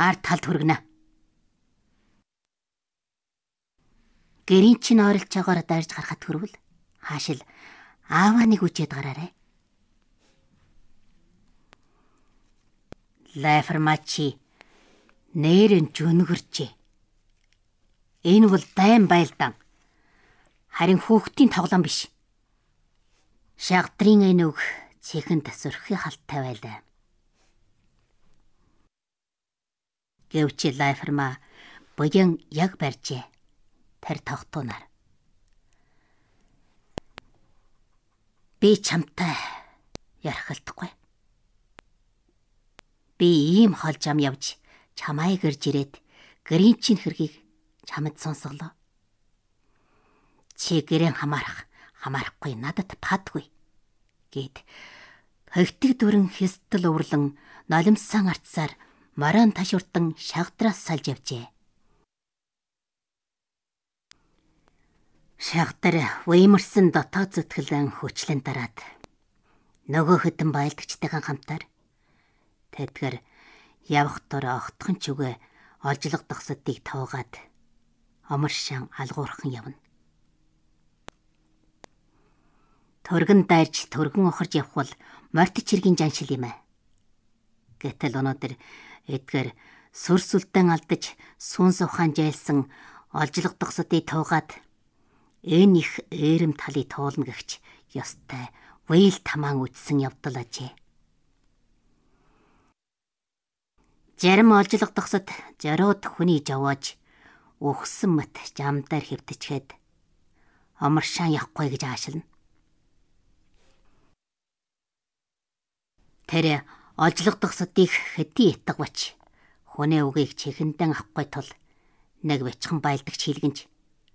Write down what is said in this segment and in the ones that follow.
ард талд хүргэнэ. Гэрийн чинь ойролж байгаагаар дайрж гарахад хүрвэл хаашил ааваа нэг үжээд гараарай. Лайфермачи нэрэн жүнгэрчээ. Энэ бол дайн байлдаан. Харин хүүхдийн тоглоом биш. Шагдрын энэ үг чихэнд сөрхий халттай байлаа. Гэвч Лайферма буян яг барьжээ. Тэр тогтоонаар. Би чамтай ярахалтахгүй. Би ийм хол зам явж чамайг ирж ирээд гэрийн чинь хэргийг чамд сонсголоо. Чи гэрэн хамаарахгүй надад падгүй гэд хөгтөг дүрэн хэстэл өврлөн нулимсан арцсаар морон ташуртан шагдраас салж явжээ. Шагдар уймарсан дотоод зүтгэлэн хүчлэн дараад нөгөө хөдөн байлдагчтайхан хамтаар тэдгэр явах дор огтхон ч үгүй олжлог дохсодыг туугаад оморшин алгуурхан явна. Төргөн дайрч төргөн охорж явах бол морт чиргийн жаншил юм аа. Гэтэл өнөөдөр эдгээр сүрсүлдэн алдаж сүнс ухаан жайлсан олжлог дохсодыг туугаад энэ их ээрэм талыг туулна гэгч ёстой вэйл тамаан үдсэн явдал ажээ. Зарим олжлог дохсод зориуд хүний жавааж өгсөн мэт жамдаар хэвтчихэд оморшаан явахгүй гэж аашилна. Тэр олжлог дохсодыг хэдий итгвч хүнээ үгийг чихэндэн авахгүй тул нэг бичхэн байлдагч хийлгэнч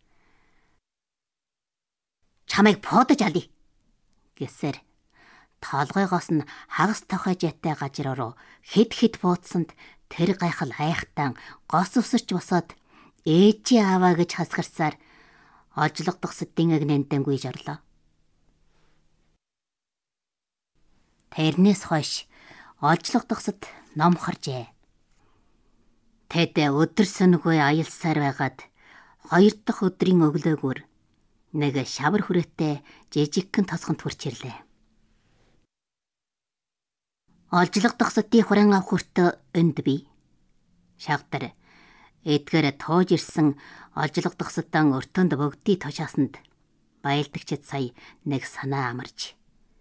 чамайг подож алъя гэсээр толгойгоос нь хагас тохой жаатай гажраа руу хэд бууцсанд тэр гайхал айхтан гос өсөрч босоод ээжи аваа гэж хасгарсаар олжлог дохсодын агнэндэн гүйж орлоо. Тэрнээс хойш олжлог дохсод ном харжээ. Тэд өдөр сүнгүй аялсаар байгаад 2 дахь өдрийн өглөөгөр нэг шавар хүрээтэй жижигхэн тосгонд хүрч ирлээ. Олжлог дохсодын хураан авах хүртэ энд бий. Шагдар эдгээр тоож ирсэн олжлог дохсодон өртөнд бөгдий тушаасанд байлдагчид сая нэг санаа амарч.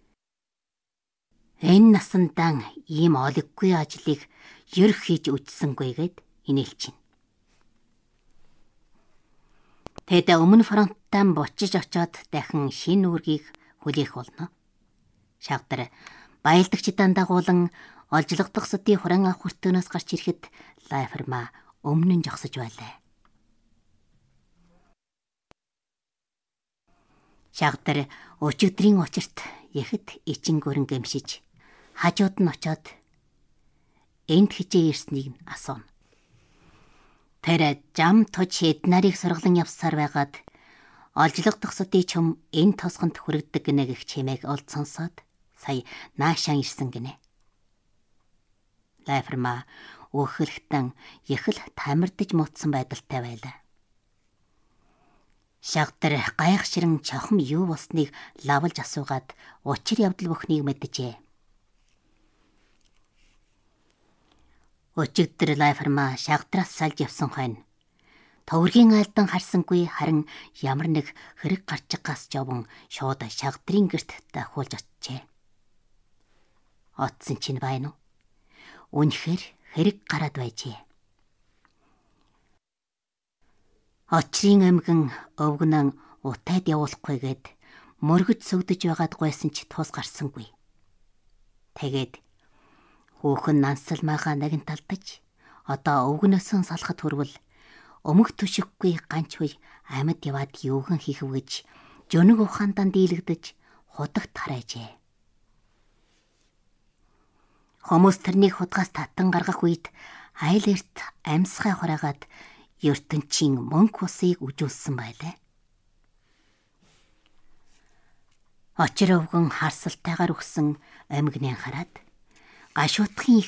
Энэ насандан ийм олиггүй ажлыг ер хийж үжсэнгүйгээд инээлчин. Тэд өмнө фронттан бочиж очоод дахин шинэ үүргийг хүлээх болно. Шагдар байлдагчдаа дагуулan олжлог дохсодын хураан авах хүртөөнөөс гарч ирэхэд Лайферма өмнө нь жогсож байлаа. Шагдар өчигдрийн учирт яхэд ичин гөрөн гэмшиж хажууд нь очоод энд хижээ ирснийг асууна. Тэр жам туж хэд нарыг сургалан явсаар байгаад олжлог дохсодын чөм энэ тосгонд хүрэгдэг гэнэ гэх чимээг олд сонсоод сая наашаан ирсэн гинэ. Лайферма өөхөлтөн их л тамирдж муудсан байдалтай байлаа. Шагдар гайхширэн чохом юу болсныг лавлж асуугаад учир явдал бүхнийг мэджээ. Өчигдөр Лайферма шагдраас салж явсан хойно төвөргийн айлдан харсангүй харин ямар нэг хэрэг гарчгаас жовон шууд шагдрын гэрт дахиулж очжээ. Отсон чинь байна уу? Үнэхээр хэрэг гараад байжээ. Очрын эмгэн өвгнөн утайд явуулахгүйгээд мөргөж сүгдэж байгаад гойсон ч тус гарсангүй. Тэгээд хүүхэн нансалмаагаа нэгэн талдаж одоо өвгнөөсөн салахад хүрвэл өмг төшиггүй ганчгүй амьд яваад юухан хийхв гэж жөнөг ухаандаа дийлэгдэж худагт хараажээ. Хүмүүс тэрнийг худгаас татан гаргах үед айл эрт амьсгай хураагаад ертөнцийн мөнх усыг үжүүлсэн байлаа. Очир өвгөн харсалтайгаар өгсөн амьгнээ хараад гашуутхын их